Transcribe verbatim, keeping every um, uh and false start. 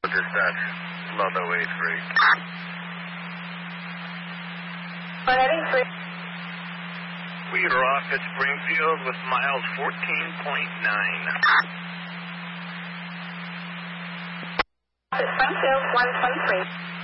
Dispatch, Ludlow eighty-three. one eighty-three. We are off at Springfield with miles fourteen point nine. Springfield one twenty-three.